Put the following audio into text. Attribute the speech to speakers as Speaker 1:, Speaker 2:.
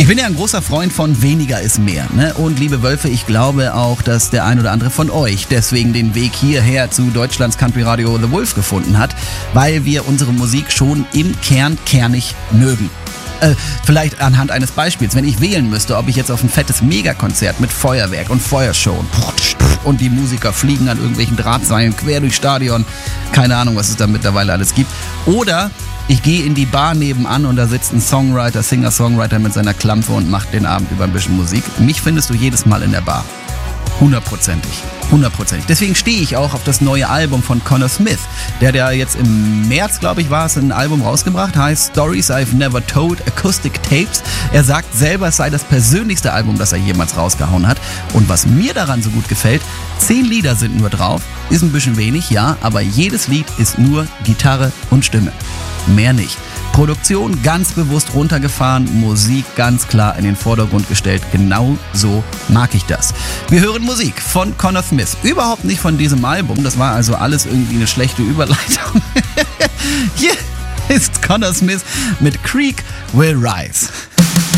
Speaker 1: bin ja ein großer Freund von weniger ist mehr. Ne? Und liebe Wölfe, ich glaube auch, dass der ein oder andere von euch deswegen den Weg hierher zu Deutschlands Country Radio The Wolf gefunden hat, weil wir unsere Musik schon im Kern kernig mögen. Vielleicht anhand eines Beispiels, wenn ich wählen müsste, ob ich jetzt auf ein fettes Megakonzert mit Feuerwerk und Feuershow und die Musiker fliegen an irgendwelchen Drahtseilen quer durchs Stadion, keine Ahnung, was es da mittlerweile alles gibt, oder ich gehe in die Bar nebenan und da sitzt ein Songwriter, Singer-Songwriter mit seiner Klampe und macht den Abend über ein bisschen Musik. Mich findest du jedes Mal in der Bar. 100%. Deswegen stehe ich auch auf das neue Album von Connor Smith. Der jetzt im März, glaube ich, war es, ein Album rausgebracht, heißt Stories I've Never Told, Acoustic Tapes. Er sagt selber, es sei das persönlichste Album, das er jemals rausgehauen hat. Und was mir daran so gut gefällt, 10 Lieder sind nur drauf, ist ein bisschen wenig, ja, aber jedes Lied ist nur Gitarre und Stimme. Mehr nicht. Produktion ganz bewusst runtergefahren, Musik ganz klar in den Vordergrund gestellt. Genau so mag ich das. Wir hören Musik von Connor Smith. Überhaupt nicht von diesem Album. Das war also alles irgendwie eine schlechte Überleitung. Hier ist Connor Smith mit Creek Will Rise.